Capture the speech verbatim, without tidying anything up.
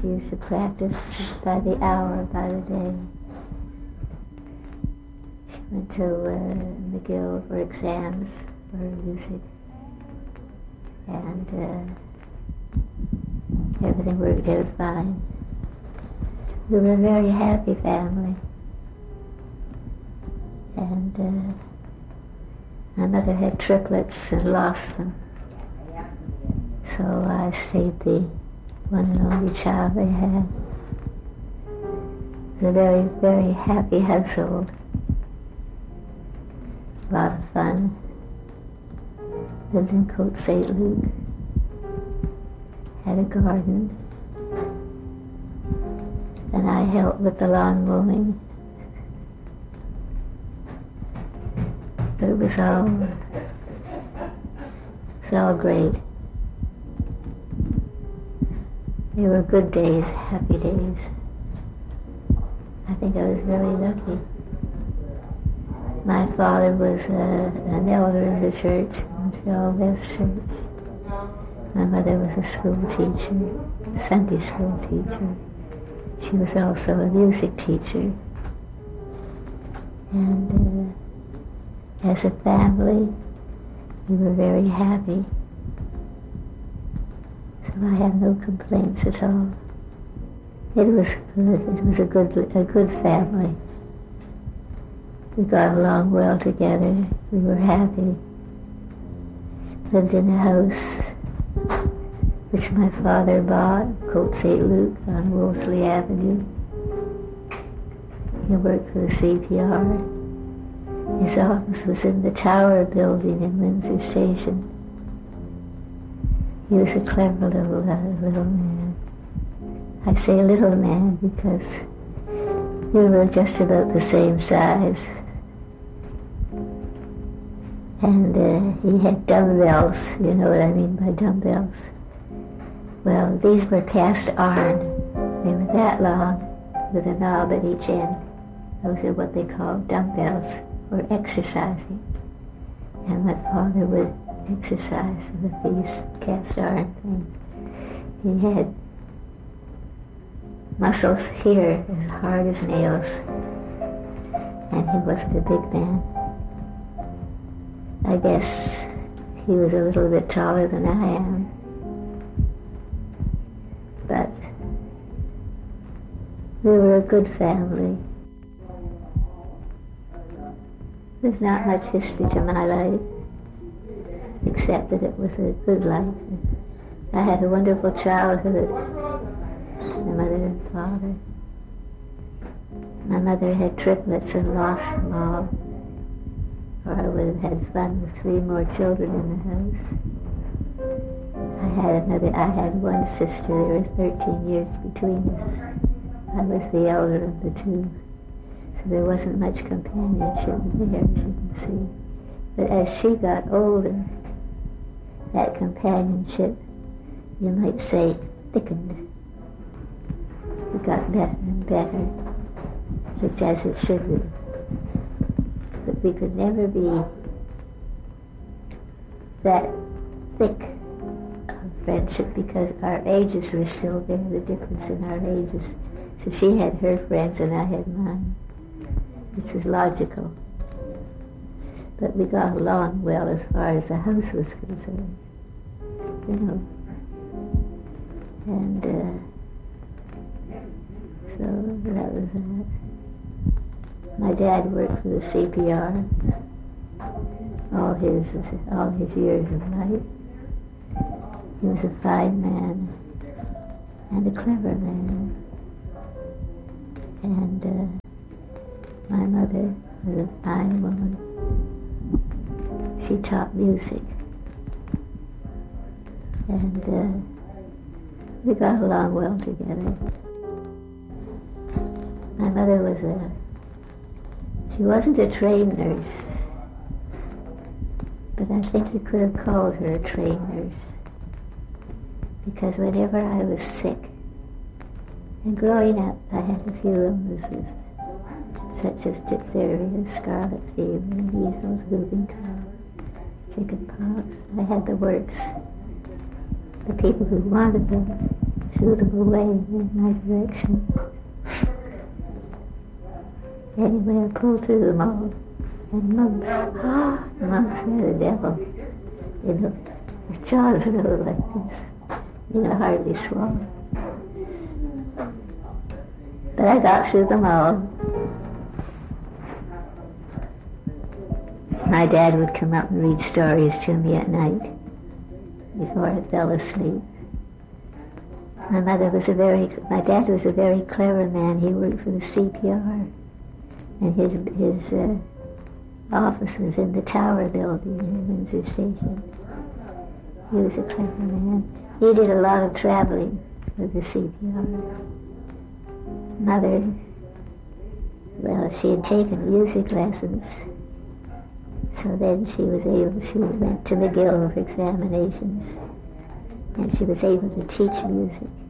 She used to practice by the hour, by the day. She went to uh, McGill for exams for music. And uh, everything worked out fine. We were a very happy family. And uh, my mother had triplets and lost them. So I stayed the one and only child they had. It was a very, very happy household. A lot of fun. Lived in Côte Saint Luc. Had a garden. And I helped with the lawn mowing. But it was all, it was all great. They were good days, happy days. I think I was very lucky. My father was uh, an elder in the church, Montreal West Church. My mother was a school teacher, a Sunday school teacher. She was also a music teacher. And uh, as a family, we were very happy. So I have no complaints at all. It was good. It was a good, a good family. We got along well together. We were happy. Lived in a house which my father bought, Côte Saint Luc on Wolseley Avenue. He worked for the C P R. His office was in the Tower building in Windsor Station. He was a clever little, uh, little man. I say little man because we were just about the same size. And uh, he had dumbbells, you know what I mean by dumbbells. Well, these were cast iron. They were that long with a knob at each end. Those are what they call dumbbells, or exercising. And my father would exercise with these cast iron things. He had muscles here as hard as nails, and he wasn't a big man. I guess he was a little bit taller than I am, but we were a good family. There's not much history to my life, except that it was a good life. I had a wonderful childhood. My mother and father. My mother had triplets and lost them all, or I would have had fun with three more children in the house. I had another. I had one sister. There were thirteen years between us. I was the elder of the two. So there wasn't much companionship there, as you can see. But as she got older, that companionship, you might say, thickened. It got better and better, just as it should be. But we could never be that thick of friendship because our ages were still there, the difference in our ages. So she had her friends and I had mine, which was logical. But we got along well as far as the house was concerned, you know. And uh, so that was that. My dad worked for the C P R all his all his years of life. He was a fine man and a clever man. And uh, my mother was a fine woman. She taught music. And uh, we got along well together. My mother was a, she wasn't a trained nurse, but I think you could have called her a trained nurse. Because whenever I was sick, and growing up I had a few illnesses, such as diphtheria, scarlet fever, measles, whooping cough, chicken pox. I had the works. The people who wanted them threw them away in my direction. Anyway, I pulled through them all. And monks, ah, monks, they're the devil. You know, their jaws are little like this. You know, hardly swallow. But I got through them all. My dad would come up and read stories to me at night before I fell asleep. My mother was a very, my dad was a very clever man. He worked for the C P R, and his his uh, office was in the Tower building in Windsor Station. He was a clever man. He did a lot of traveling with the C P R. Mother, well, she had taken music lessons, so then she was able, she went to McGill for examinations, and she was able to teach music.